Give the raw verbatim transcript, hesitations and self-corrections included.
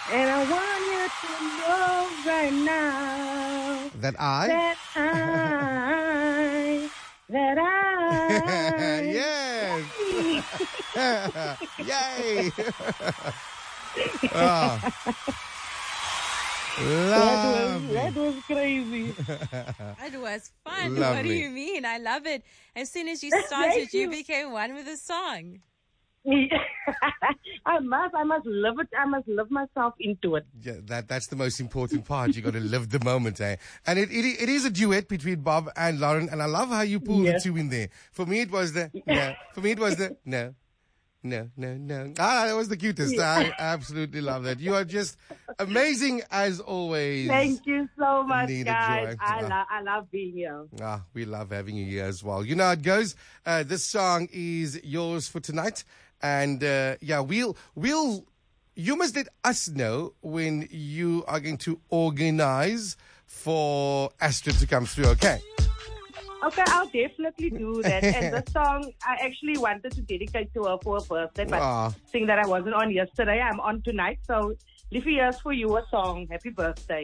And I want you to know right now That I? that I, that I. Yes. Yay. Oh. That was, Lovely. that was crazy. It was fun. Lovely. What do you mean? I love it. As soon as you Thank started, you you. became one with the song. I must, I must live it. I must live myself into it. Yeah, that that's the most important part. You got to live the moment, eh? And it, it it is a duet between Bob and Lauren, and I love how you pull Yes. the two in there. For me, it was the no. For me, it was the no, no, no, no. Ah, that was the cutest. I absolutely love that. You are just amazing as always. Thank you so much, Nina guys. Joy. I, Ah. lo- I love being here. Ah, we love having you here as well. You know how it goes. Uh, this song is yours for tonight, and uh, yeah, we'll we'll. You must let us know when you are going to organize for Astrid to come through. Okay. Okay, I'll definitely do that. And the song, I actually wanted to dedicate to her for her birthday, but Ah. seeing that I wasn't on yesterday, I'm on tonight. So, Liffy, here's for you a song. Happy birthday.